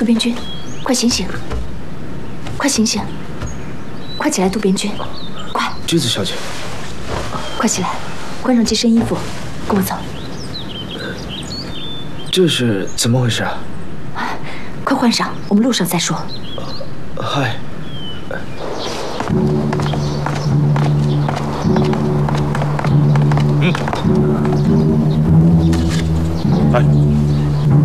渡边君，快醒醒！快醒醒！快起来，渡边君，快！ 橘子小姐， 快起来，换上这身衣服，跟我走。 这是怎么回事啊？ 快换上，我们路上再说。 嗨。